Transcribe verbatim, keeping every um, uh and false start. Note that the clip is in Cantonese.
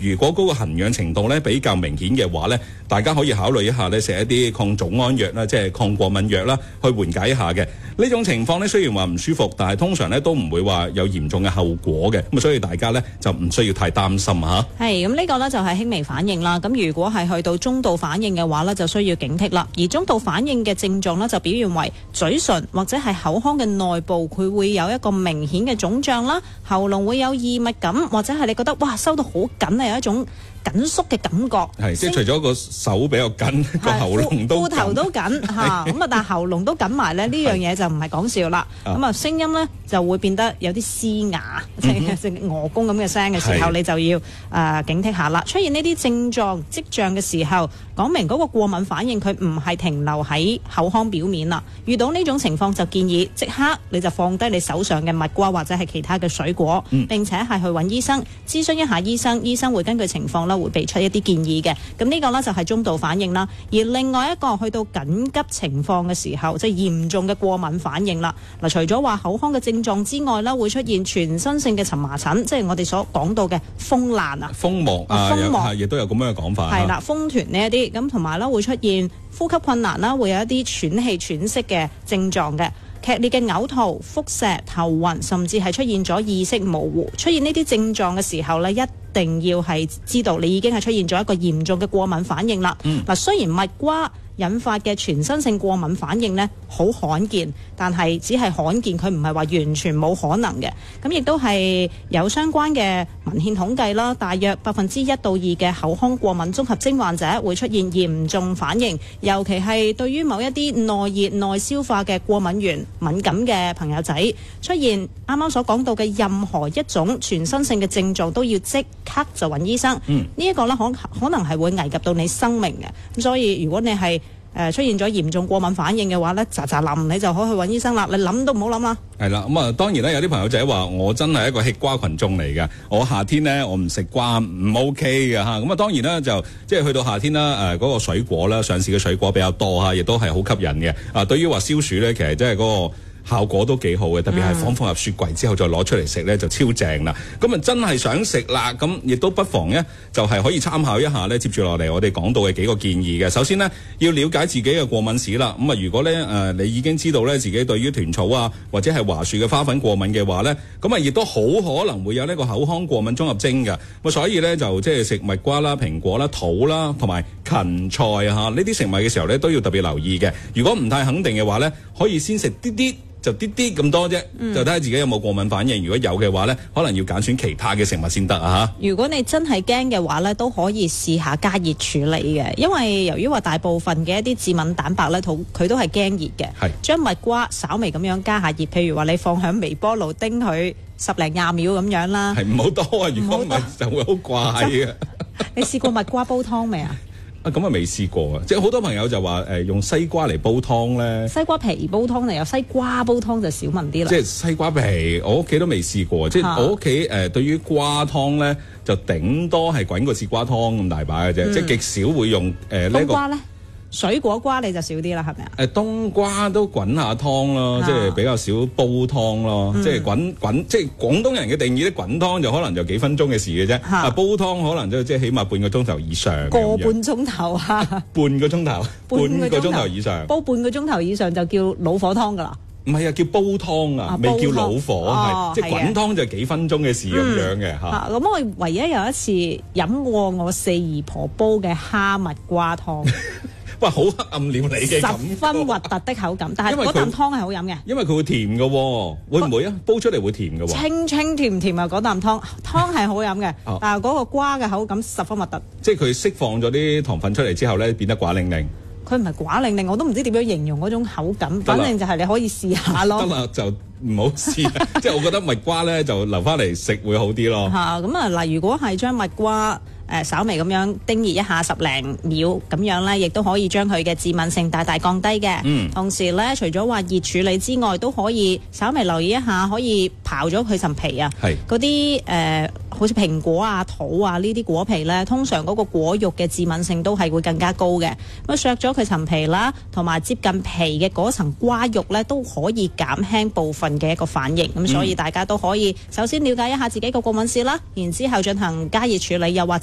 如果嗰個痕癢程度咧比較明顯嘅話咧，大家可以考慮一下咧食一啲抗組胺藥啦，即係抗過敏藥啦，去緩解一下嘅。呢種情況咧雖然話唔舒服，但係通常咧都唔會話有嚴重嘅後果嘅，咁所以大家咧就唔需要太擔心嚇。 係咁，呢個咧就係輕微反應啦。咁如果係去到中度反應嘅話咧，就需要警惕啦。而中度反應嘅症狀咧就表現為嘴唇或者係口腔嘅內部，佢會有一個明顯嘅腫脹啦，喉嚨會有異物感，或者係你覺得哇收到好緊啊，有一種緊縮嘅感覺。 係即係除咗個手比較緊，個喉嚨都緊， 褲頭都緊嚇，咁啊但係喉嚨都緊埋咧，呢樣嘢就唔係講笑啦。咁啊聲音咧就會變得有啲嘶啞，即係即係鵝公咁嘅聲嘅時候，你就要誒、呃、警惕下啦。出現呢啲症狀跡象嘅時候，講明嗰個過敏反應佢唔係停留喺口腔表面啦。遇到呢種情況就建議即刻你就放低你手上嘅蜜瓜或者係其他嘅水果，嗯、並且係去揾醫生諮詢一下醫生，醫生會根據情況啦會俾出一啲建議嘅。咁呢個呢就係中度反應啦。而另外一個去到緊急情況嘅時候，即係嚴重嘅過敏反應啦。嗱，除咗話口腔嘅症狀之外啦，會出現全身性嘅蕁麻疹，即係我哋所講到嘅風爛啊、 風膜啊， 風膜亦都有咁樣嘅講法。 係啦，風團呢一啲咁，同埋啦會出現呼吸困難啦，會有一啲喘氣喘息嘅症狀嘅。劇烈嘅嘔吐、腹瀉、頭暈，甚至係出現咗意識模糊。出現呢啲症狀嘅時候呢，一定要係知道你已經係出現咗一個嚴重嘅過敏反應啦。嗱、嗯，雖然蜜瓜引發嘅全身性過敏反應呢好罕見，但係只係罕見，佢唔係話完全冇可能嘅。咁亦都係有相關嘅文獻統計啦，大約百分之一到二嘅口腔過敏綜合徵患者會出現嚴重反應，尤其係對於某一啲內熱內消化嘅過敏源敏感嘅朋友仔，出現啱啱所講到嘅任何一種全身性嘅症狀，都要即刻就揾醫生。嗯，呢一個呢可可能係會危及到你生命嘅。咁所以如果你係誒出現咗嚴重過敏反應嘅話咧，喳喳冧你就可以去揾醫生啦。你諗都唔好諗啦。 係啦，咁啊當然咧，有啲朋友仔話我真係一個吃瓜群眾嚟嘅，我夏天咧我唔食瓜唔 OK 嘅嚇。咁啊當然啦，就即係去到夏天啦，誒、呃、嗰、那個水果啦，上市嘅水果比較多嚇，亦都係好吸引嘅。啊，對於話消暑咧，其實真係嗰個效果都幾好嘅，特別係放放入雪櫃之後再攞出嚟食咧就超正啦。咁啊真係想食啦，咁亦都不妨咧就係、是、可以參考一下咧，接住落嚟我哋講到嘅幾個建議嘅。首先呢，要了解自己嘅過敏史啦。咁啊如果咧誒、呃、你已經知道咧自己對於豚草啊或者係華樹嘅花粉過敏嘅話咧，咁啊亦都好可能會有呢個口腔過敏綜合徵嘅。咁所以咧就即係食蜜瓜啦、蘋果啦、桃啦同埋芹菜啊呢啲食物嘅時候咧都要特別留意嘅。如果唔太肯定嘅話咧，可以先食啲啲。就啲啲咁多啫，就睇下自己有冇過敏反應。如果有嘅話咧，可能要揀選其他嘅食物先得啊嚇。 如果你真係驚嘅話咧，都可以試下加熱處理嘅，因為由於話大部分嘅一啲致敏蛋白咧，佢都係驚熱嘅。係將蜜瓜稍微咁樣加下熱，譬如話你放響微波爐叮佢十零廿秒咁樣啦。係唔好多啊，如果唔係就會好怪嘅。你試過蜜瓜煲湯未啊？ 啊咁啊未試過啊！即係好多朋友就話誒、呃、用西瓜嚟煲湯咧， 西瓜皮煲湯嚟，有西瓜煲湯就少聞啲啦。 即係西瓜皮，我屋企都未試過。即係我屋企誒對於瓜湯咧，就頂多係滾個節瓜湯咁大把嘅啫，嗯、即係極少會用誒、呃、呢個。冬瓜咧？水果瓜你就少啲啦，係咪啊？誒冬瓜都滾下湯咯，即係比較少煲湯咯，嗯、即係滾滾，即係廣東人嘅定義咧，滾湯就可能就幾分鐘嘅事嘅啫。啊，煲湯可能都即係起碼半個鐘頭以上。個半鐘頭啊？半個鐘頭，半個鐘頭以上。煲半個鐘頭以上就叫老火湯㗎啦。唔係啊，叫煲湯啊，未叫老火，係即係滾湯就幾分鐘嘅事咁樣嘅嚇。咁我唯一有一次飲過我四姨婆煲嘅蝦蜜瓜湯。哇！好黑暗料理嘅感覺， 十分核突的口感，但係嗰啖湯係好飲嘅。因為佢會甜嘅喎，會唔會啊？煲出嚟會甜嘅喎。清清甜甜啊！嗰啖湯湯係好飲嘅，但係嗰個瓜嘅口感十分核突。 即係佢釋放咗啲糖分出嚟之後咧，變得寡令令。 佢唔係寡令令，我都唔知點樣形容嗰種口感。反正就係你可以試下咯。 得啦，就唔好試。即係我覺得蜜瓜咧就留翻嚟食會好啲咯。 嚇咁啊嗱，如果係將蜜瓜。誒、呃、稍微咁樣叮熱一下十零秒咁樣咧，亦都可以將佢嘅致敏性大大降低嘅。嗯，同時咧，除咗話熱處理之外，都可以稍微留意一下，可以刨咗佢層皮啊。係嗰啲誒，好似蘋果啊、桃啊呢啲果皮咧，通常嗰個果肉嘅致敏性都係會更加高嘅。咁削咗佢層皮啦，同埋接近皮嘅嗰層瓜肉咧，都可以減輕部分嘅一個反應。咁、嗯、所以大家都可以首先了解一下自己個過敏史啦，然之後進行加熱處理，又或